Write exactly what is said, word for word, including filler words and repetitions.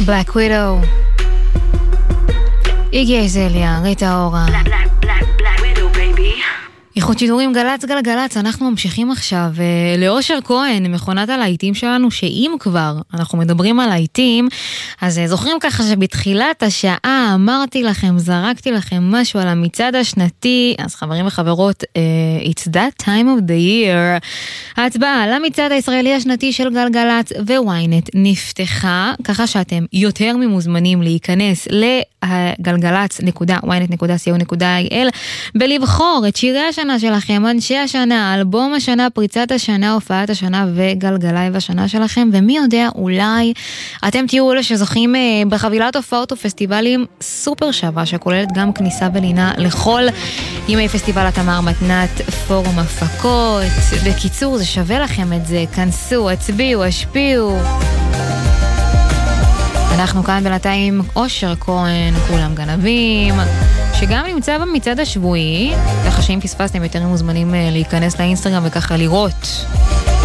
Black Widow, איגי אזליה, ריטה אורה. איכות שידורים גלץ גלגלץ, אנחנו ממשיכים עכשיו לאושר כהן, מכונת הלהיטים שלנו, שאם כבר אנחנו מדברים על להיטים, אז זוכרים ככה שבתחילת השעה אמרתי לכם, זרקתי לכם משהו על המצעד השנתי, אז חברים וחברות, uh, it's that time of the year. ההצבעה למצעד הישראלי השנתי של גלגלץ וויינט נפתחה, ככה שאתם יותר ממוזמנים להיכנס לגלגלץ נקודה וויינט נקודה סי או נקודה איי אל ולבחור את שירי השנה שלכם, אנשי השנה, אלבום השנה, פריצת השנה, הופעת השנה וגלגלייב השנה שלכם, ומי יודע, אולי אתם תהיו אלה שזוכים בחבילת הופעות ופסטיבלים סופר שווה, שכוללת גם כניסה ולינה לכל ימי פסטיבל התמר מתנת, פורום הפקות. בקיצור, זה שווה לכם את זה, כנסו, הצביעו, השפיעו. אנחנו כאן בינתיים אושר כהן, כולם גנבים, שגם נמצא במצעד השבועי, ככה שאם פספסתם יותר מוזמנים להיכנס לאינסטגרם וככה לראות